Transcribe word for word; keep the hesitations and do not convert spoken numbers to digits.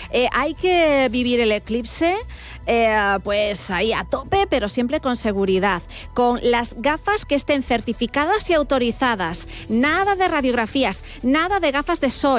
Eh, hay que vivir el eclipse eh, pues ahí a tope, pero siempre con seguridad, con las gafas que estén certificadas y autorizadas, nada de radiografías, nada de gafas de sol.